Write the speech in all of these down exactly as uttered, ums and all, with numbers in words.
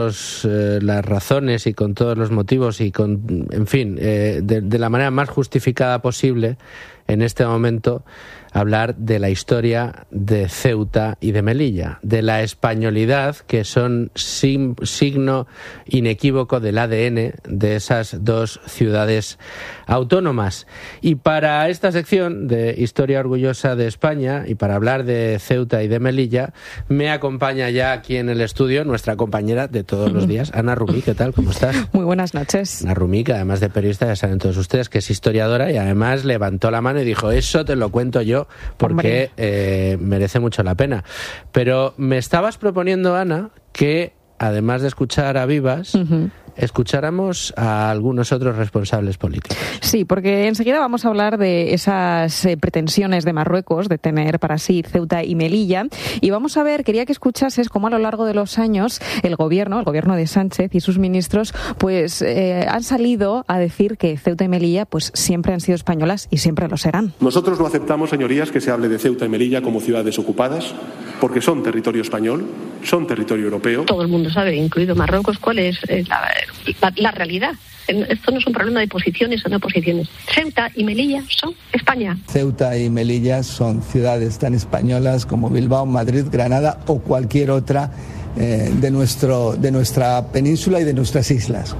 eh, las razones y con todos los motivos y con, en fin, eh, de, de la manera más justificada posible en este momento hablar de la historia de Ceuta y de Melilla, de la españolidad que son sim, signo inequívoco del A D N de esas dos ciudades autónomas. Y para esta sección de Historia Orgullosa de España y para hablar de Ceuta y de Melilla, me acompaña ya aquí en el estudio nuestra compañera de todos los días, Ana Rumí. ¿Qué tal? ¿Cómo estás? Muy buenas noches. Ana Rumí, que además de periodista, ya saben todos ustedes que es historiadora y además levantó la mano y dijo, eso te lo cuento yo porque eh, merece mucho la pena. Pero me estabas proponiendo, Ana, que además de escuchar a Vivas, uh-huh. escucháramos a algunos otros responsables políticos. Sí, porque enseguida vamos a hablar de esas eh, pretensiones de Marruecos de tener para sí Ceuta y Melilla, y vamos a ver, quería que escuchases cómo a lo largo de los años el gobierno, el gobierno de Sánchez y sus ministros, pues eh, han salido a decir que Ceuta y Melilla pues siempre han sido españolas y siempre lo serán. Nosotros no aceptamos, señorías, que se hable de Ceuta y Melilla como ciudades ocupadas, porque son territorio español, son territorio europeo. Todo el mundo sabe, incluido Marruecos, cuál es la, la, la realidad. Esto no es un problema de posiciones o no posiciones. Ceuta y Melilla son España. Ceuta y Melilla son ciudades tan españolas como Bilbao, Madrid, Granada o cualquier otra eh, de, nuestro, de nuestra península y de nuestras islas.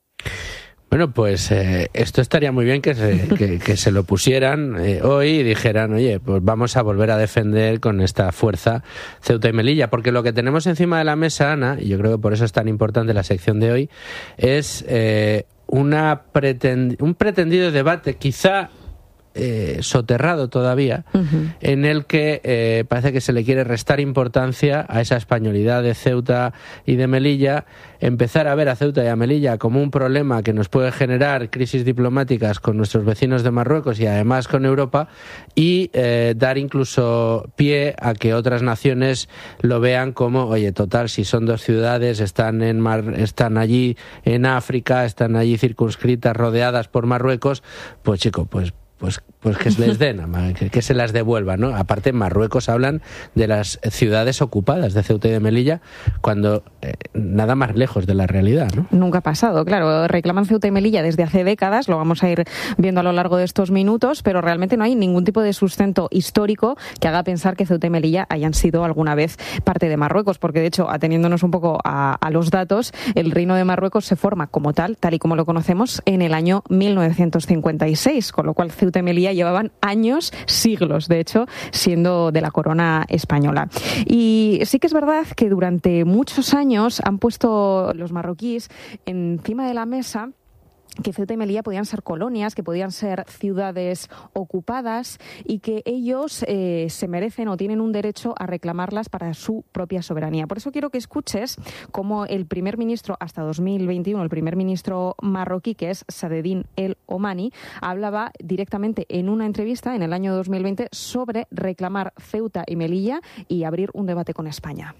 Bueno, pues eh, esto estaría muy bien que se, que, que se lo pusieran eh, hoy y dijeran, oye, pues vamos a volver a defender con esta fuerza Ceuta y Melilla, porque lo que tenemos encima de la mesa, Ana, y yo creo que por eso es tan importante la sección de hoy, es eh, una pretend- un pretendido debate, quizá Eh, soterrado todavía, uh-huh. en el que eh, parece que se le quiere restar importancia a esa españolidad de Ceuta y de Melilla, empezar a ver a Ceuta y a Melilla como un problema que nos puede generar crisis diplomáticas con nuestros vecinos de Marruecos y además con Europa, y eh, dar incluso pie a que otras naciones lo vean como, oye, total, si son dos ciudades, están en Mar- están allí en África, están allí circunscritas, rodeadas por Marruecos, pues chico, pues Pues, pues que se les den, que, que se las devuelvan, ¿no? Aparte, en Marruecos hablan de las ciudades ocupadas de Ceuta y de Melilla, cuando eh, nada más lejos de la realidad, ¿no? Nunca ha pasado, claro. Reclaman Ceuta y Melilla desde hace décadas, lo vamos a ir viendo a lo largo de estos minutos, pero realmente no hay ningún tipo de sustento histórico que haga pensar que Ceuta y Melilla hayan sido alguna vez parte de Marruecos, porque de hecho, ateniéndonos un poco a, a los datos, el Reino de Marruecos se forma como tal, tal y como lo conocemos, en el año mil novecientos cincuenta y seis, con lo cual Ceuta y Melilla llevaban años, siglos, de hecho, siendo de la corona española. Y sí que es verdad que durante muchos años han puesto los marroquíes encima de la mesa que Ceuta y Melilla podían ser colonias, que podían ser ciudades ocupadas y que ellos eh, se merecen o tienen un derecho a reclamarlas para su propia soberanía. Por eso quiero que escuches cómo el primer ministro hasta dos mil veintiuno, el primer ministro marroquí, que es Saadettin El Omani, hablaba directamente en una entrevista en el año dos mil veinte sobre reclamar Ceuta y Melilla y abrir un debate con España.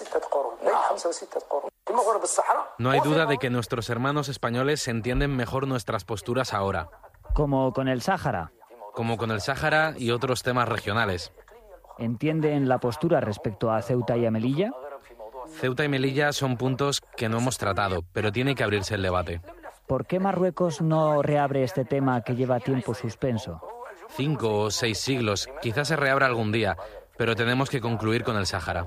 No hay duda de que nuestros hermanos españoles entienden mejor nuestras posturas ahora. Como con el Sáhara. Como con el Sáhara y otros temas regionales. ¿Entienden la postura respecto a Ceuta y a Melilla? Ceuta y Melilla son puntos que no hemos tratado, pero tiene que abrirse el debate. ¿Por qué Marruecos no reabre este tema que lleva tiempo suspenso? Cinco o seis siglos, quizás se reabra algún día, pero tenemos que concluir con el Sáhara.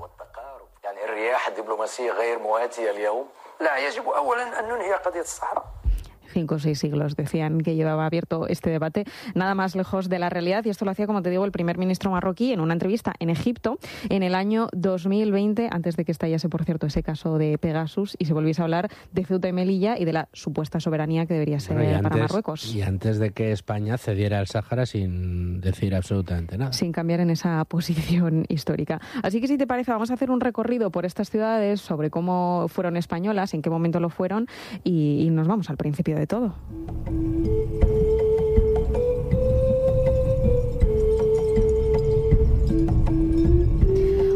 Cinco o seis siglos decían que llevaba abierto este debate, nada más lejos de la realidad, y esto lo hacía, como te digo, el primer ministro marroquí en una entrevista en Egipto en el año dos mil veinte, antes de que estallase, por cierto, ese caso de Pegasus y se volviese a hablar de Ceuta y Melilla y de la supuesta soberanía que debería ser bueno, antes, para Marruecos. Y antes de que España cediera al Sáhara sin decir absolutamente nada. Sin cambiar en esa posición histórica. Así que, si te parece, vamos a hacer un recorrido por estas ciudades sobre cómo fueron españolas, en qué momento lo fueron, y, y nos vamos al principio de todo.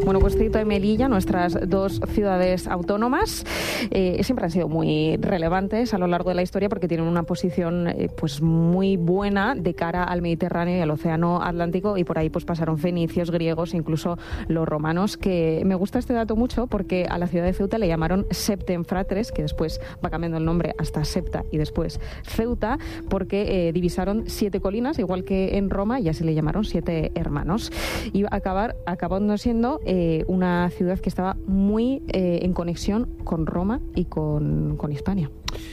Bueno, pues Ceuta y Melilla, nuestras dos ciudades autónomas, eh, siempre han sido muy relevantes a lo largo de la historia porque tienen una posición eh, pues muy buena de cara al Mediterráneo y al Océano Atlántico, y por ahí pues pasaron fenicios, griegos, incluso los romanos, que me gusta este dato mucho porque a la ciudad de Ceuta le llamaron Septemfratres, que después va cambiando el nombre hasta Septa y después Ceuta, porque eh, divisaron siete colinas, igual que en Roma, y así le llamaron siete hermanos. Y acabar, acabando siendo eh, una ciudad que estaba muy eh, en conexión con Roma y con, con Hispania.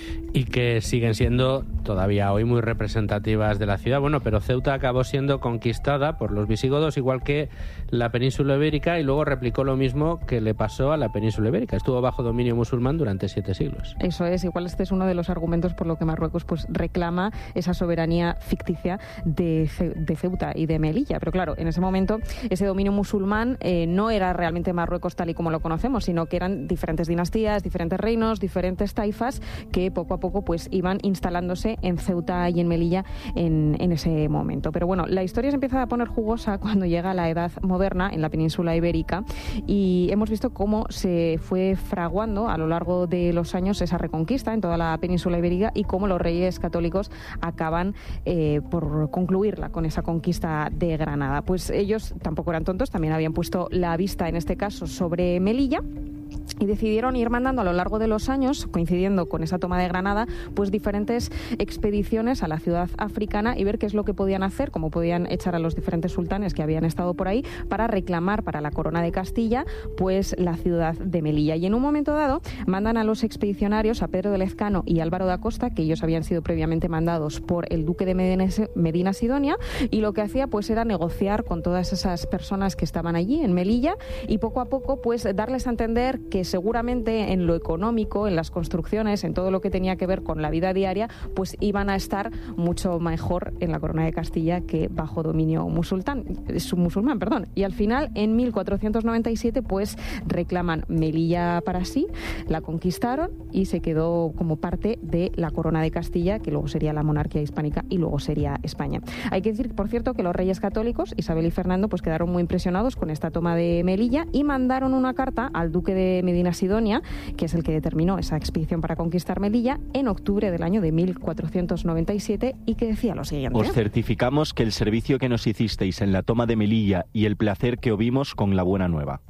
Y que siguen siendo todavía hoy muy representativas de la ciudad. Bueno, pero Ceuta acabó siendo conquistada por los visigodos, igual que la península ibérica, y luego replicó lo mismo que le pasó a la península ibérica. Estuvo bajo dominio musulmán durante siete siglos. Eso es, igual este es uno de los argumentos por lo que Marruecos pues reclama esa soberanía ficticia de, Ce- de Ceuta y de Melilla. Pero claro, en ese momento ese dominio musulmán eh, no era realmente Marruecos tal y como lo conocemos, sino que eran diferentes dinastías, diferentes reinos, diferentes taifas que poco a poco pues iban instalándose en Ceuta y en Melilla en, en ese momento. Pero bueno, la historia se empieza a poner jugosa cuando llega la Edad Moderna en la península ibérica, y hemos visto cómo se fue fraguando a lo largo de los años esa reconquista en toda la península ibérica y cómo los reyes católicos acaban eh, por concluirla con esa conquista de Granada. Pues ellos tampoco eran tontos, también habían puesto la vista en este caso sobre Melilla, y decidieron ir mandando a lo largo de los años, coincidiendo con esa toma de Granada, pues diferentes expediciones a la ciudad africana y ver qué es lo que podían hacer, cómo podían echar a los diferentes sultanes que habían estado por ahí para reclamar para la corona de Castilla pues la ciudad de Melilla. Y en un momento dado mandan a los expedicionarios, a Pedro de Lezcano y Álvaro da Costa, que ellos habían sido previamente mandados por el duque de Medina, Medina Sidonia, y lo que hacía pues era negociar con todas esas personas que estaban allí en Melilla y poco a poco pues darles a entender que seguramente en lo económico, en las construcciones, en todo lo que tenía que ver con la vida diaria, pues iban a estar mucho mejor en la corona de Castilla que bajo dominio musulmán, musulmán, perdón. Y al final, en mil cuatrocientos noventa y siete, pues reclaman Melilla para sí, la conquistaron y se quedó como parte de la corona de Castilla, que luego sería la monarquía hispánica y luego sería España. Hay que decir, por cierto, que los reyes católicos, Isabel y Fernando, pues quedaron muy impresionados con esta toma de Melilla y mandaron una carta al duque de Medina Sidonia, que es el que determinó esa expedición para conquistar Melilla, en octubre del año de mil cuatrocientos noventa y siete, y que decía lo siguiente: os certificamos que el servicio que nos hicisteis en la toma de Melilla y el placer que obvimos con la buena nueva.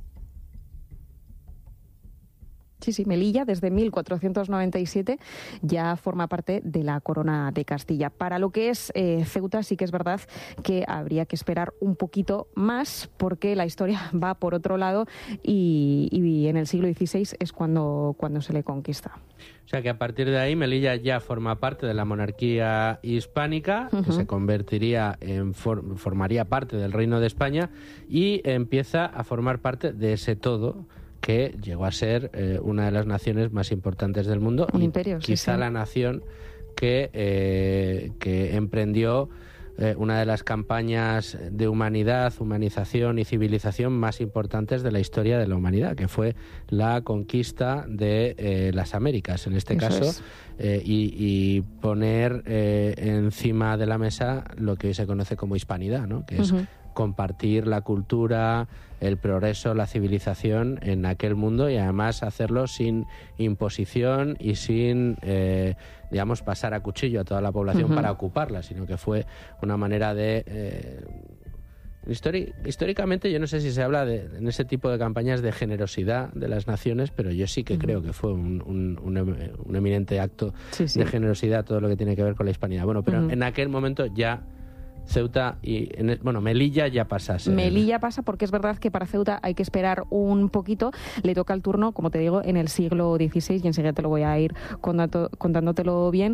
Sí, sí, Melilla desde mil cuatrocientos noventa y siete ya forma parte de la corona de Castilla. Para lo que es eh, Ceuta sí que es verdad que habría que esperar un poquito más porque la historia va por otro lado y, y en el siglo dieciséis es cuando, cuando se le conquista. O sea que a partir de ahí Melilla ya forma parte de la monarquía hispánica, uh-huh. que se convertiría en for- formaría parte del Reino de España y empieza a formar parte de ese todo que llegó a ser eh, una de las naciones más importantes del mundo. Un y imperio, quizá sí, sí. la nación que, eh, que emprendió eh, una de las campañas de humanidad, humanización y civilización más importantes de la historia de la humanidad, que fue la conquista de eh, las Américas, en este Eso caso, es. eh, y, y poner eh, encima de la mesa lo que hoy se conoce como hispanidad, ¿no? Que es uh-huh. compartir la cultura, el progreso, la civilización en aquel mundo y además hacerlo sin imposición y sin, eh, digamos, pasar a cuchillo a toda la población uh-huh. para ocuparla, sino que fue una manera de... Eh, histori- históricamente yo no sé si se habla de, en ese tipo de campañas de generosidad de las naciones, pero yo sí que uh-huh. creo que fue un, un, un, un eminente acto sí, sí. de generosidad todo lo que tiene que ver con la hispanidad. Bueno, pero uh-huh. en aquel momento ya... Ceuta y, en el, bueno, Melilla ya pasase. Melilla pasa porque es verdad que para Ceuta hay que esperar un poquito. Le toca el turno, como te digo, en el siglo dieciséis y enseguida te lo voy a ir contando, contándotelo bien.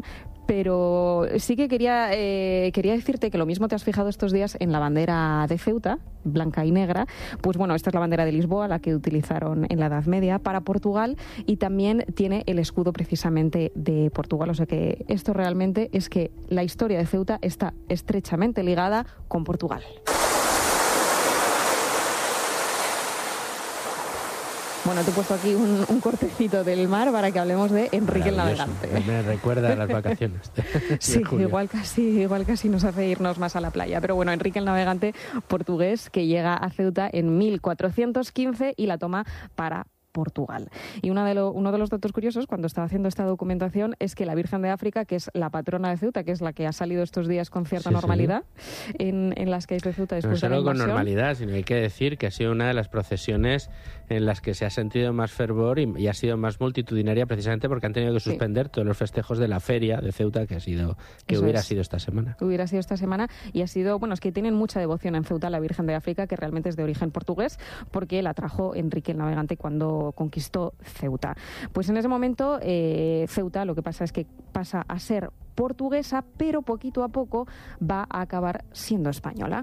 Pero sí que quería, eh, quería decirte que lo mismo te has fijado estos días en la bandera de Ceuta, blanca y negra. Pues bueno, esta es la bandera de Lisboa, la que utilizaron en la Edad Media para Portugal, y también tiene el escudo precisamente de Portugal. O sea que esto realmente es que la historia de Ceuta está estrechamente ligada con Portugal. Bueno, te he puesto aquí un, un cortecito del mar para que hablemos de Enrique el Navegante. Me recuerda a las vacaciones. Sí, igual casi, igual casi nos hace irnos más a la playa. Pero bueno, Enrique el Navegante, portugués, que llega a Ceuta en mil cuatrocientos quince y la toma para Portugal. Y una de lo, uno de los datos curiosos cuando estaba haciendo esta documentación es que la Virgen de África, que es la patrona de Ceuta, que es la que ha salido estos días con cierta sí, normalidad sí. En, en las calles de Ceuta después no de la solo invasión. con normalidad, sino hay que decir que ha sido una de las procesiones en las que se ha sentido más fervor y, y ha sido más multitudinaria precisamente porque han tenido que suspender sí. todos los festejos de la feria de Ceuta que ha sido que Eso hubiera es. sido esta semana. Hubiera sido esta semana y ha sido, bueno, es que tienen mucha devoción en Ceuta la Virgen de África, que realmente es de origen portugués, porque la trajo Enrique el Navegante cuando conquistó Ceuta. Pues en ese momento eh, Ceuta lo que pasa es que pasa a ser portuguesa, pero poquito a poco va a acabar siendo española.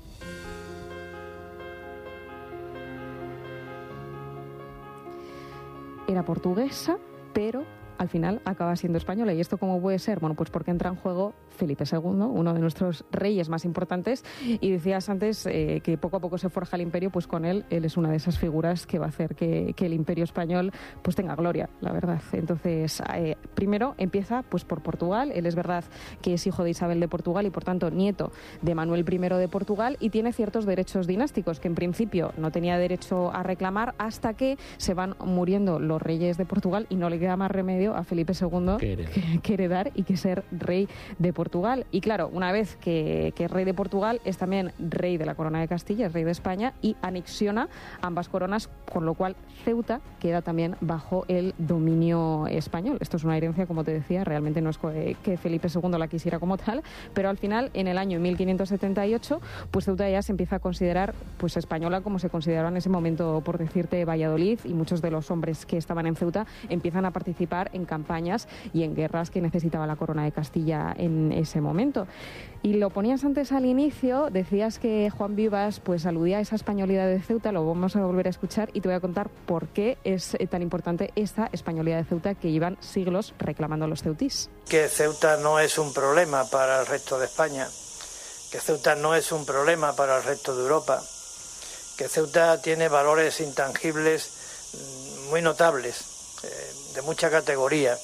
Era portuguesa, pero al final acaba siendo española. ¿Y esto cómo puede ser? Bueno, pues porque entra en juego Felipe segundo, uno de nuestros reyes más importantes, y decías antes eh, que poco a poco se forja el imperio, pues con él, él es una de esas figuras que va a hacer que, que el imperio español pues tenga gloria, la verdad. Entonces, eh, primero empieza pues por Portugal. Él es verdad que es hijo de Isabel de Portugal y por tanto nieto de Manuel primero de Portugal, y tiene ciertos derechos dinásticos que en principio no tenía derecho a reclamar hasta que se van muriendo los reyes de Portugal y no le queda más remedio a Felipe segundo que heredar, que, que heredar y que ser rey de Portugal. Portugal. Y claro, una vez que, que es rey de Portugal, es también rey de la corona de Castilla, es rey de España, y anexiona ambas coronas, con lo cual Ceuta queda también bajo el dominio español. Esto es una herencia, como te decía, realmente no es que Felipe segundo la quisiera como tal, pero al final, en el año mil quinientos setenta y ocho, pues Ceuta ya se empieza a considerar pues española, como se consideraba en ese momento, por decirte, Valladolid, y muchos de los hombres que estaban en Ceuta empiezan a participar en campañas y en guerras que necesitaba la corona de Castilla en ese momento. Y lo ponías antes al inicio, decías que Juan Vivas pues aludía a esa españolidad de Ceuta, lo vamos a volver a escuchar y te voy a contar por qué es tan importante esta españolidad de Ceuta que llevan siglos reclamando los ceutís. Que Ceuta no es un problema para el resto de España, que Ceuta no es un problema para el resto de Europa, que Ceuta tiene valores intangibles muy notables, eh, de mucha categoría.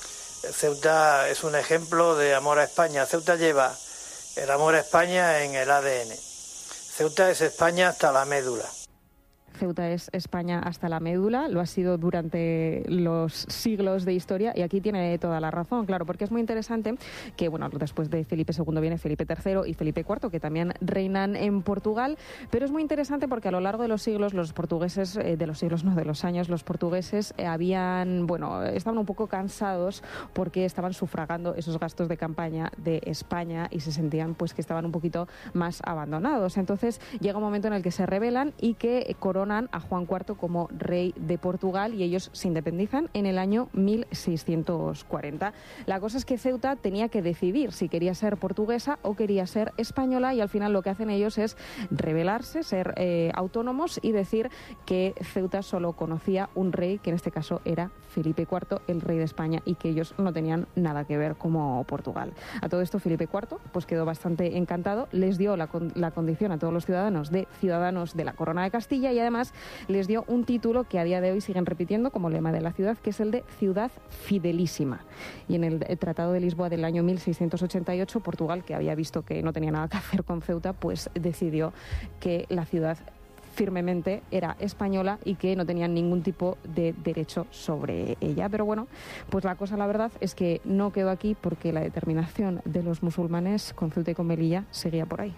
Ceuta es un ejemplo de amor a España. Ceuta lleva el amor a España en el A D N. Ceuta es España hasta la médula. Ceuta es España hasta la médula, lo ha sido durante los siglos de historia y aquí tiene toda la razón, claro, porque es muy interesante que, bueno, después de Felipe segundo viene Felipe tercero y Felipe cuarto, que también reinan en Portugal, pero es muy interesante porque a lo largo de los siglos los portugueses, eh, de los siglos no, de los años, los portugueses eh, habían, bueno, estaban un poco cansados porque estaban sufragando esos gastos de campaña de España y se sentían pues que estaban un poquito más abandonados. Entonces llega un momento en el que se rebelan y que coronan a Juan cuarto como rey de Portugal y ellos se independizan en el año mil seiscientos cuarenta. La cosa es que Ceuta tenía que decidir si quería ser portuguesa o quería ser española y al final lo que hacen ellos es rebelarse, ser eh, autónomos y decir que Ceuta solo conocía un rey, que en este caso era Felipe cuarto, el rey de España, y que ellos no tenían nada que ver como Portugal. A todo esto Felipe cuarto pues quedó bastante encantado, les dio la, la condición a todos los ciudadanos de ciudadanos de la corona de Castilla y además les dio un título que a día de hoy siguen repitiendo como lema de la ciudad, que es el de Ciudad Fidelísima. Y en el Tratado de Lisboa del año mil seiscientos ochenta y ocho, Portugal, que había visto que no tenía nada que hacer con Ceuta, pues decidió que la ciudad firmemente era española y que no tenían ningún tipo de derecho sobre ella. Pero bueno, pues la cosa, la verdad, es que no quedó aquí porque la determinación de los musulmanes con Ceuta y con Melilla seguía por ahí.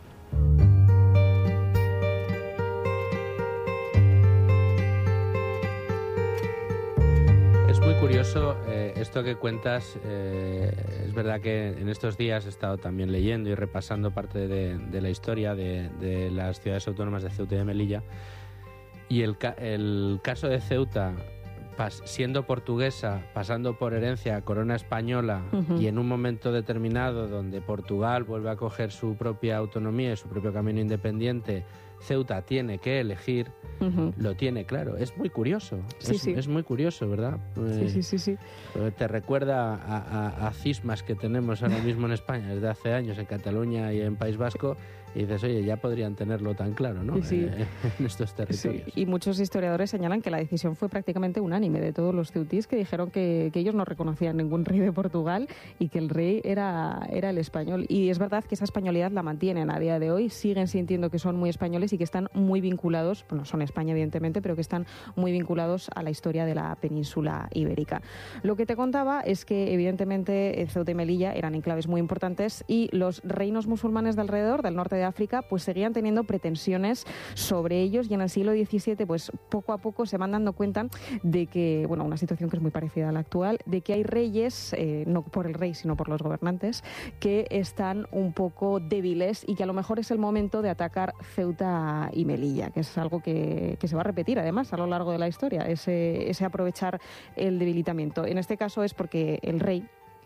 Es muy curioso eh, esto que cuentas. Eh, es verdad que en estos días he estado también leyendo y repasando parte de, de la historia de, de las ciudades autónomas de Ceuta y de Melilla. Y el, el caso de Ceuta, pas, siendo portuguesa, pasando por herencia a corona española, uh-huh. y en un momento determinado donde Portugal vuelve a coger su propia autonomía y su propio camino independiente, Ceuta tiene que elegir, uh-huh. lo tiene claro. Es muy curioso, sí, es, sí. es muy curioso, ¿verdad? Sí, eh, sí, sí, sí. Te recuerda a, a, a cismas que tenemos ahora mismo en España desde hace años, en Cataluña y en País Vasco, y dices, oye, ya podrían tenerlo tan claro, ¿no? Sí. Eh, en estos territorios. Sí. Y muchos historiadores señalan que la decisión fue prácticamente unánime de todos los ceutís, que dijeron que, que ellos no reconocían ningún rey de Portugal y que el rey era, era el español. Y es verdad que esa españolidad la mantienen a día de hoy, siguen sintiendo que son muy españoles y que están muy vinculados, bueno, son España evidentemente, pero que están muy vinculados a la historia de la península ibérica. Lo que te contaba es que evidentemente Ceuta y Melilla eran enclaves muy importantes y los reinos musulmanes de alrededor, del norte de África, pues seguían teniendo pretensiones sobre ellos, y en el siglo diecisiete pues poco a poco se van dando cuenta de que, bueno, una situación que es muy parecida a la actual, de que hay reyes, eh, no por el rey sino por los gobernantes, que están un poco débiles y que a lo mejor es el momento de atacar Ceuta y Melilla, que es algo que, que se va a repetir además a lo largo de la historia, ese, ese aprovechar el debilitamiento. En este caso es porque el rey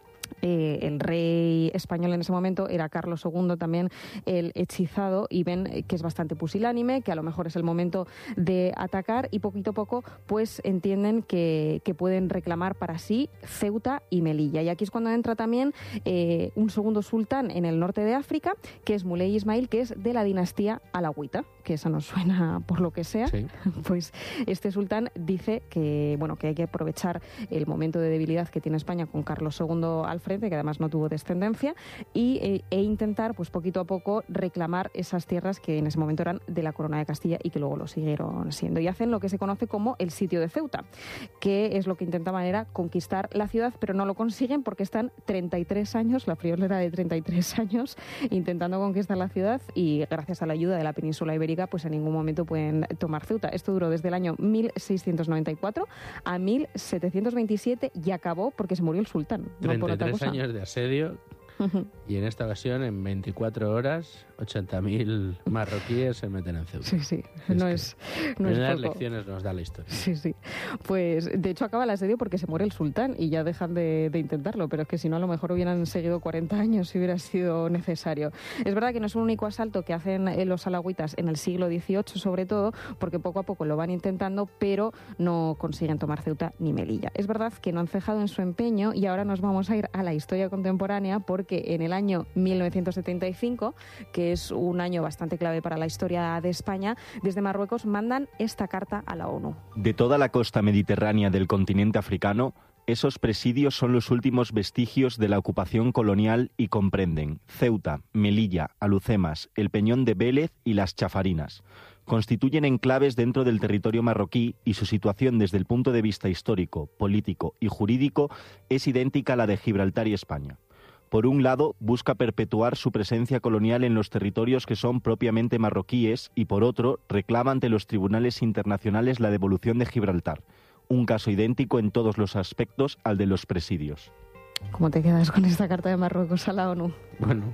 Eh, el rey español en ese momento era Carlos segundo, también el hechizado, y ven que es bastante pusilánime, que a lo mejor es el momento de atacar, y poquito a poco pues entienden que, que pueden reclamar para sí Ceuta y Melilla. Y aquí es cuando entra también eh, un segundo sultán en el norte de África, que es Muley Ismail, que es de la dinastía alauita, que esa nos suena por lo que sea. Sí. Pues este sultán dice que, bueno, que hay que aprovechar el momento de debilidad que tiene España con Carlos segundo al frente, que además no tuvo descendencia, y, e, e intentar pues poquito a poco reclamar esas tierras que en ese momento eran de la Corona de Castilla y que luego lo siguieron siendo. Y hacen lo que se conoce como el sitio de Ceuta, que es lo que intentaban era conquistar la ciudad, pero no lo consiguen porque están treinta y tres años, la friolera de treinta y tres años, intentando conquistar la ciudad, y gracias a la ayuda de la península ibérica pues en ningún momento pueden tomar Ceuta. Esto duró desde el año mil seiscientos noventa y cuatro a mil setecientos veintisiete y acabó porque se murió el sultán. No por otra cosa. Años de asedio, uh-huh. y en esta ocasión, en veinticuatro horas, ochenta mil marroquíes se meten en Ceuta. Sí, sí, es no es no es poco. lecciones nos da la historia. Sí, sí. Pues de hecho acaba el asedio porque se muere el sultán y ya dejan de, de intentarlo, pero es que si no a lo mejor hubieran seguido cuarenta años si hubiera sido necesario. Es verdad que no es un único asalto que hacen los alauitas en el siglo dieciocho, sobre todo, porque poco a poco lo van intentando, pero no consiguen tomar Ceuta ni Melilla. Es verdad que no han cejado en su empeño, y ahora nos vamos a ir a la historia contemporánea, porque en el año mil novecientos setenta y cinco, que es un año bastante clave para la historia de España, desde Marruecos mandan esta carta a la ONU. De toda la costa mediterránea del continente africano, esos presidios son los últimos vestigios de la ocupación colonial y comprenden Ceuta, Melilla, Alucemas, el Peñón de Vélez y las Chafarinas. Constituyen enclaves dentro del territorio marroquí, y su situación desde el punto de vista histórico, político y jurídico es idéntica a la de Gibraltar y España. Por un lado, busca perpetuar su presencia colonial en los territorios que son propiamente marroquíes, y por otro, reclama ante los tribunales internacionales la devolución de Gibraltar, un caso idéntico en todos los aspectos al de los presidios. ¿Cómo te quedas con esta carta de Marruecos a la ONU? Bueno...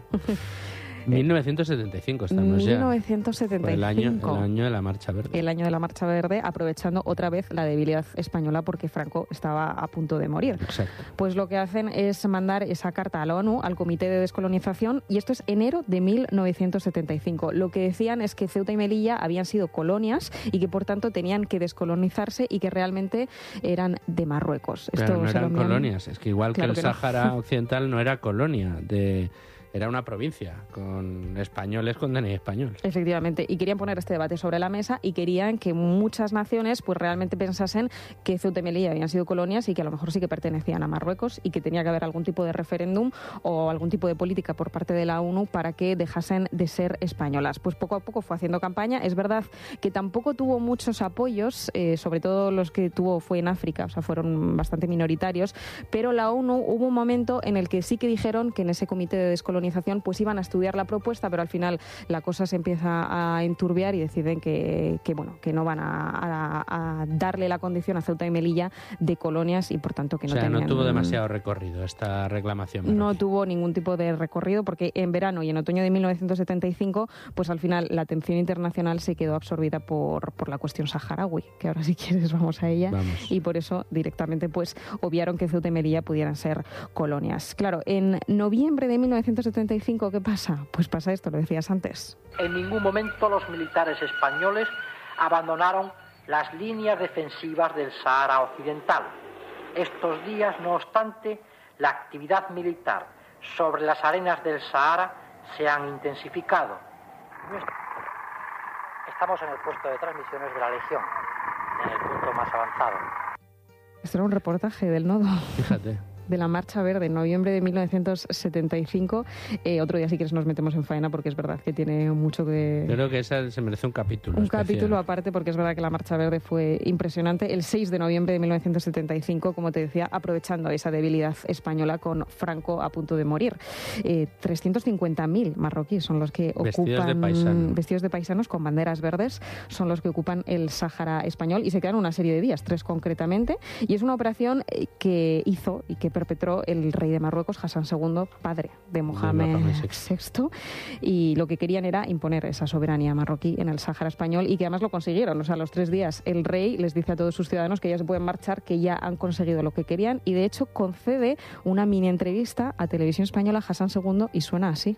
mil novecientos setenta y cinco estamos ya. mil novecientos setenta y cinco. El año, el año de la Marcha Verde. El año de la Marcha Verde, aprovechando otra vez la debilidad española porque Franco estaba a punto de morir. Exacto. Pues lo que hacen es mandar esa carta a la ONU, al Comité de Descolonización, y esto es enero de mil novecientos setenta y cinco. Lo que decían es que Ceuta y Melilla habían sido colonias y que por tanto tenían que descolonizarse y que realmente eran de Marruecos. Pero esto no eran envían... colonias, es que igual claro que el que Sáhara no. Occidental no era colonia de... Era una provincia, con españoles con D N I español. Efectivamente, y querían poner este debate sobre la mesa y querían que muchas naciones pues realmente pensasen que Ceuta y Melilla habían sido colonias y que a lo mejor sí que pertenecían a Marruecos y que tenía que haber algún tipo de referéndum o algún tipo de política por parte de la ONU para que dejasen de ser españolas. Pues poco a poco fue haciendo campaña. Es verdad que tampoco tuvo muchos apoyos, eh, sobre todo los que tuvo fue en África, o sea, fueron bastante minoritarios, pero la ONU hubo un momento en el que sí que dijeron que en ese comité de descolonización pues iban a estudiar la propuesta, pero al final la cosa se empieza a enturbiar y deciden que, que bueno, que no van a, a, a darle la condición a Ceuta y Melilla de colonias y por tanto que no o sea, tenían... no tuvo demasiado recorrido esta reclamación marroquí. No tuvo ningún tipo de recorrido porque en verano y en otoño de mil novecientos setenta y cinco pues al final la atención internacional se quedó absorbida por, por la cuestión saharaui, que ahora si quieres vamos a ella. Vamos. Y por eso directamente pues obviaron que Ceuta y Melilla pudieran ser colonias. Claro, en noviembre de mil novecientos setenta y cinco setenta y cinco, ¿qué pasa? Pues pasa esto, lo decías antes. En ningún momento los militares españoles abandonaron las líneas defensivas del Sahara Occidental. Estos días, no obstante, la actividad militar sobre las arenas del Sahara se han intensificado. Estamos en el puesto de transmisiones de la Legión, en el punto más avanzado. Esto era un reportaje del Nodo. Fíjate. De la Marcha Verde, en noviembre de mil novecientos setenta y cinco. Eh, otro día si quieres nos metemos en faena porque es verdad que tiene mucho que... Yo creo que esa se merece un capítulo Un especial. capítulo aparte porque es verdad que la Marcha Verde fue impresionante. El seis de noviembre de mil novecientos setenta y cinco, como te decía, aprovechando esa debilidad española con Franco a punto de morir. Eh, trescientos cincuenta mil marroquíes son los que vestidos ocupan... De paisano. Vestidos de paisanos con banderas verdes son los que ocupan el Sáhara español y se quedan una serie de días, tres concretamente. Y es una operación que hizo y que perpetró el rey de Marruecos, Hassan segundo, padre de Mohamed sexto, y lo que querían era imponer esa soberanía marroquí en el Sáhara español y que además lo consiguieron. O sea, a los tres días el rey les dice a todos sus ciudadanos que ya se pueden marchar, que ya han conseguido lo que querían y de hecho concede una mini entrevista a Televisión Española a Hassan segundo y suena así.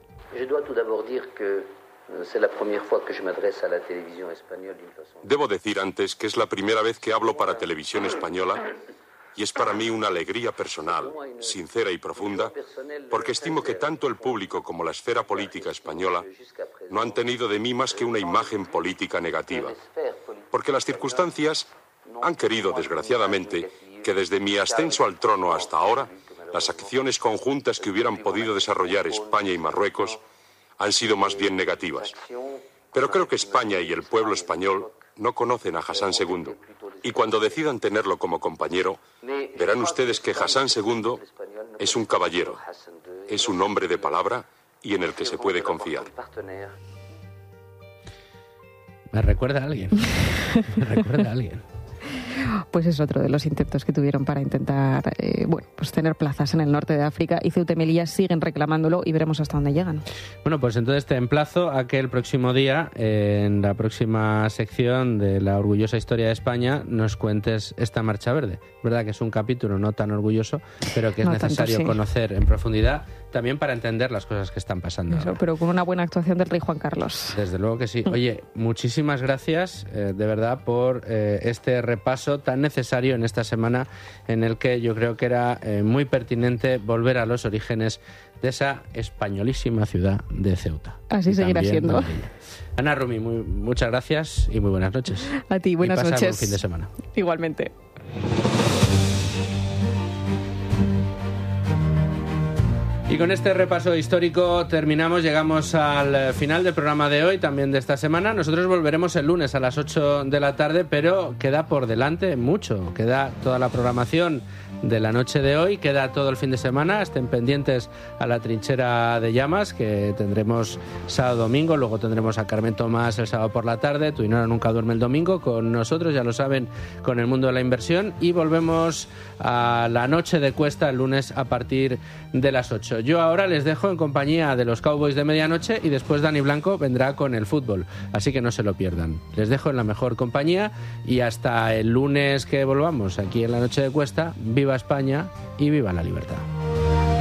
Debo decir antes que es la primera vez que hablo para Televisión Española y es para mí una alegría personal, sincera y profunda, porque estimo que tanto el público como la esfera política española no han tenido de mí más que una imagen política negativa, porque las circunstancias han querido, desgraciadamente, que desde mi ascenso al trono hasta ahora, las acciones conjuntas que hubieran podido desarrollar España y Marruecos han sido más bien negativas. Pero creo que España y el pueblo español no conocen a Hassan segundo. Y cuando decidan tenerlo como compañero, verán ustedes que Hassan segundo es un caballero, es un hombre de palabra y en el que se puede confiar. Me recuerda a alguien. Me recuerda a alguien. Pues es otro de los intentos que tuvieron para intentar eh, bueno, pues tener plazas en el norte de África y Ceuta y Melilla siguen reclamándolo y veremos hasta dónde llegan. Bueno, pues entonces te emplazo a que el próximo día, eh, en la próxima sección de la orgullosa historia de España, nos cuentes esta Marcha Verde. Es verdad que es un capítulo no tan orgulloso, pero que es no necesario tanto, sí. conocer en profundidad también para entender las cosas que están pasando. Eso, pero con una buena actuación del rey Juan Carlos. Desde luego que sí. Oye, muchísimas gracias, eh, de verdad, por eh, este repaso tan necesario en esta semana en el que yo creo que era eh, muy pertinente volver a los orígenes de esa españolísima ciudad de Ceuta. Así seguirá siendo. Ana Rumi, muy, muchas gracias y muy buenas noches. A ti, buenas y pasa noches. Buen fin de semana. Igualmente. Y con este repaso histórico terminamos, llegamos al final del programa de hoy, también de esta semana. Nosotros volveremos el lunes a las ocho de la tarde, pero queda por delante mucho. Queda toda la programación de la noche de hoy, queda todo el fin de semana. Estén pendientes a la Trinchera de Llamas, que tendremos sábado domingo. Luego tendremos a Carmen Tomás el sábado por la tarde. Tu Ainhoa nunca duerme el domingo con nosotros, ya lo saben, con el mundo de la inversión. Y volvemos a la noche de Cuesta el lunes a partir de las ocho. Yo ahora les dejo en compañía de los Cowboys de medianoche y después Dani Blanco vendrá con el fútbol, así que no se lo pierdan. Les dejo en la mejor compañía y hasta el lunes que volvamos aquí en la noche de Cuesta. Viva España y viva la libertad.